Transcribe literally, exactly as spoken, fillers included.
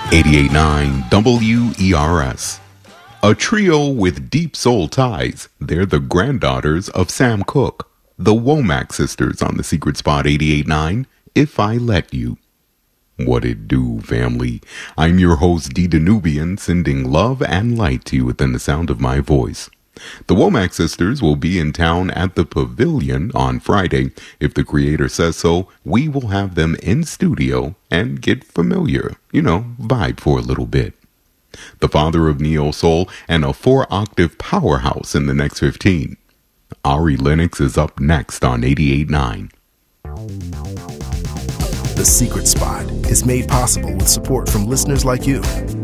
eighty-eight point nine W E R S. A trio with deep soul ties. They're the granddaughters of Sam Cooke, the Womack sisters on the Secret Spot eighty-eight point nine, If I Let You. What it do, family? I'm your host, D. Danubian, sending love and light to you within the sound of my voice. The Womack sisters will be in town at the Pavilion on Friday. If the creator says so, we will have them in studio and get familiar, you know, vibe for a little bit. The father of neo soul and a four-octave powerhouse in the next fifteen. Ari Lennox is up next on eighty-eight point nine. The Secret Spot is made possible with support from listeners like you.